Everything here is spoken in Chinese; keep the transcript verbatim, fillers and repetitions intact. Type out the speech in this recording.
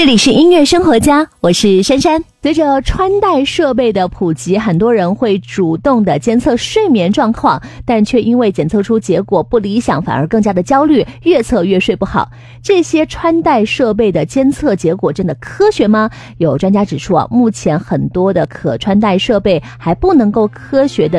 这里是音乐生活家，我是珊珊。 随着穿戴设备的普及，很多人会主动的监测睡眠状况，但却因为检测出结果不理想，反而更加的焦虑，越测越睡不好。这些穿戴设备的监测结果真的科学吗？有专家指出啊，目前很多的可穿戴设备还不能够科学的